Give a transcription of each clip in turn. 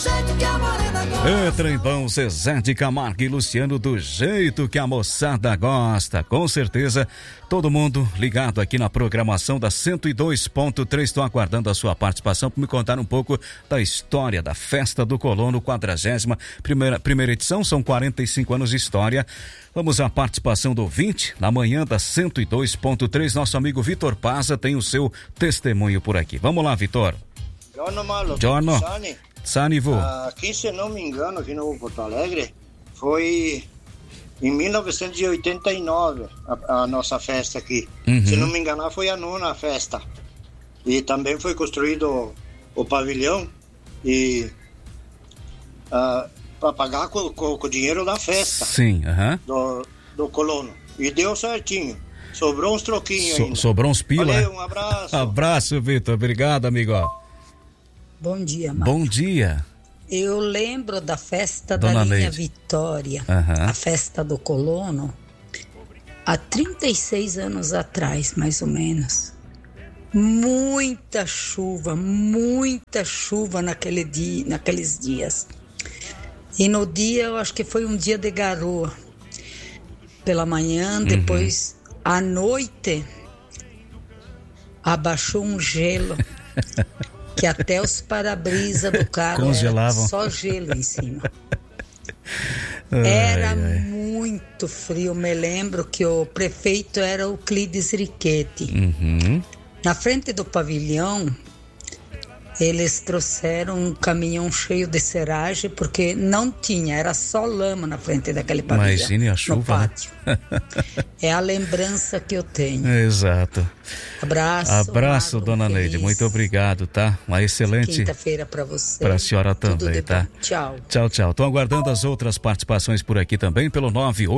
jeito que a morena gosta. Trembão, Zezé de Camargo e Luciano, do jeito que a moçada gosta. Com certeza, todo mundo ligado aqui na programação da 102.3. Estou aguardando a sua participação para me contar um pouco da história da Festa do Colono, 41ª edição. São 45 anos de história. Vamos à participação do ouvinte na manhã da 102.3. Nosso amigo Vitor Paza tem o seu testemunho por aqui. Vamos lá, Vitor. Giorno. Sani, vô. Aqui, se não me engano, aqui no Porto Alegre, foi em 1989 a nossa festa aqui. Se não me engano, foi a 9ª festa. E também foi construído o pavilhão e para pagar com o dinheiro da festa. Sim, do colono. E deu certinho. Sobrou uns troquinhos ainda. Sobrou uns pila. Valeu, um abraço. Abraço, Vitor. Obrigado, amigo. Bom dia, Marcos. Bom dia. Eu lembro da festa Dona da linha Neide. Vitória, a festa do colono, há 36 anos atrás, mais ou menos. Muita chuva naqueles dias. E no dia, eu acho que foi um dia de garoa. Pela manhã, depois, à noite, abaixou um gelo. Que até os para-brisa do carro congelavam. Era só gelo em cima. Era muito frio. Me lembro que o prefeito era o Clides Riquetti. Na frente do pavilhão, eles trouxeram um caminhão cheio de seragem, porque não tinha, era só lama na frente daquele pavilhão. Imagine a chuva, no pátio. Né? É a lembrança que eu tenho. Exato. Abraço, Dona Neide. Muito obrigado, tá? Uma excelente quinta-feira para você. Para a senhora também, tá? Bom. Tchau. Tchau. Tô aguardando as outras participações por aqui também, pelo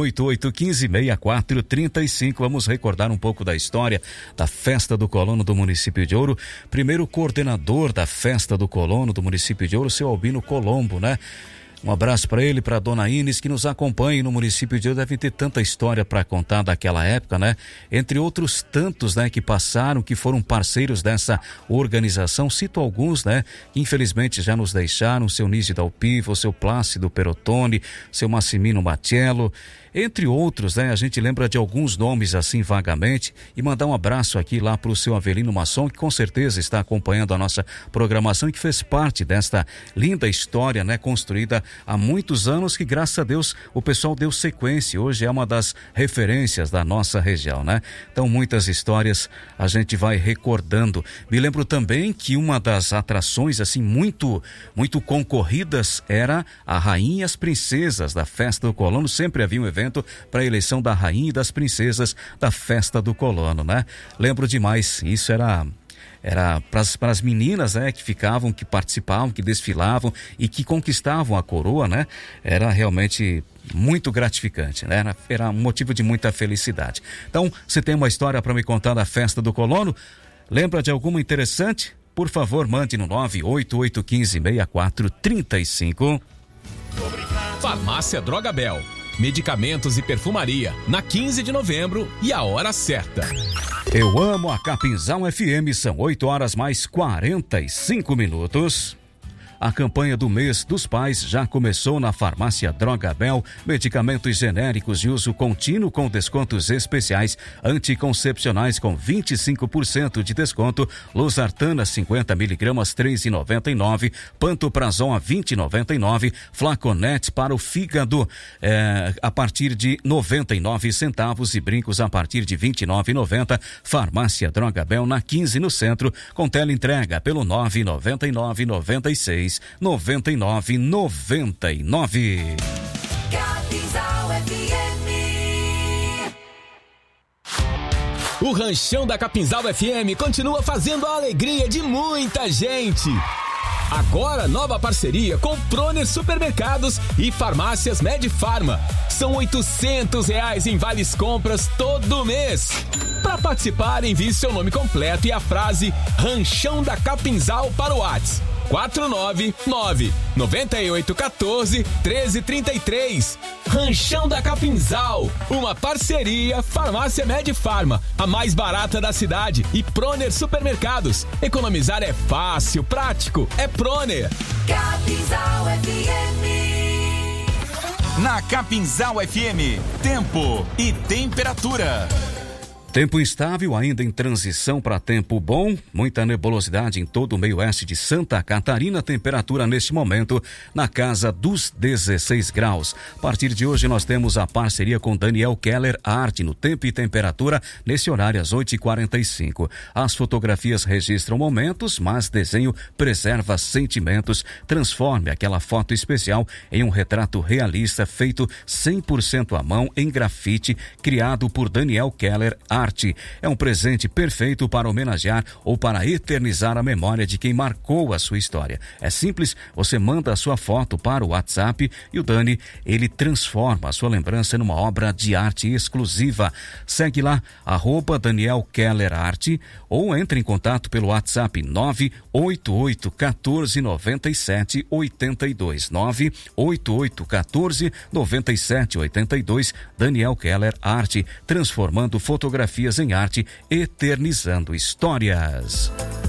988156435. Vamos recordar um pouco da história da Festa do Colono do município de Ouro. Primeiro coordenador da Festa do Colono do município de Ouro, seu Albino Colombo, né? Um abraço para ele, para a dona Inês, que nos acompanha no município de Ouro. Deve ter tanta história para contar daquela época, né? Entre outros tantos, né, que passaram, que foram parceiros dessa organização. Cito alguns, né, que infelizmente já nos deixaram: seu Nísio Dalpiva, o seu Plácido Perotone, seu Massimino Matiello, entre outros, né? A gente lembra de alguns nomes assim vagamente, e mandar um abraço aqui lá para o seu Avelino Masson, que com certeza está acompanhando a nossa programação e que fez parte desta linda história, né? Construída há muitos anos, que graças a Deus o pessoal deu sequência. Hoje é uma das referências da nossa região, né? Então muitas histórias a gente vai recordando. Me lembro também que uma das atrações assim muito concorridas era a Rainha e as Princesas da Festa do Colono. Sempre havia um evento para a eleição da Rainha e das Princesas da Festa do Colono, né? Lembro demais, isso era para as meninas, né, que ficavam, que participavam, que desfilavam e que conquistavam a coroa, né? Era realmente muito gratificante, né? Era um motivo de muita felicidade. Então, se tem uma história para me contar da Festa do Colono, lembra de alguma interessante? Por favor, mande no 988156435. Farmácia Droga Bel. Medicamentos e perfumaria, na 15 de novembro e a hora certa. Eu amo a Capinzal FM, são 8h mais 45. A campanha do mês dos pais já começou na Farmácia Droga Bel. Medicamentos genéricos de uso contínuo com descontos especiais, anticoncepcionais com 25% de desconto, Losartana 50 mg R$3,99, Pantoprazol a R$20,99, Flaconete para o fígado a partir de 99 centavos e brincos a partir de R$29,90. Farmácia Droga Bel na 15 no centro, com teleentrega pelo 99996 9999. Capinzal FM. O Ranchão da Capinzal FM continua fazendo a alegria de muita gente. Agora, nova parceria com Proner Supermercados e Farmácias Medfarma. São R$800 em vales compras todo mês. Para participar, envie seu nome completo e a frase Ranchão da Capinzal para o WhatsApp 499-9814-1333. Ranchão da Capinzal, uma parceria Farmácia Medfarma, a mais barata da cidade, e Proner Supermercados. Economizar é fácil, prático, é Proner. Capinzal Na Capinzal FM, tempo e temperatura. Tempo instável, ainda em transição para tempo bom, muita nebulosidade em todo o meio oeste de Santa Catarina, temperatura neste momento na casa dos 16 graus. A partir de hoje nós temos a parceria com Daniel Keller Arte no tempo e temperatura nesse horário às 8h45. As fotografias registram momentos, mas desenho preserva sentimentos. Transforme aquela foto especial em um retrato realista feito 100% à mão em grafite, criado por Daniel Keller Arte. É um presente perfeito para homenagear ou para eternizar a memória de quem marcou a sua história. É simples, você manda a sua foto para o WhatsApp e o Dani, ele transforma a sua lembrança numa obra de arte exclusiva. Segue lá, @Daniel Keller Arte, ou entre em contato pelo WhatsApp 988 14 97 82, 988 14 97 82. Daniel Keller Arte, transformando fotografias em arte, eternizando histórias.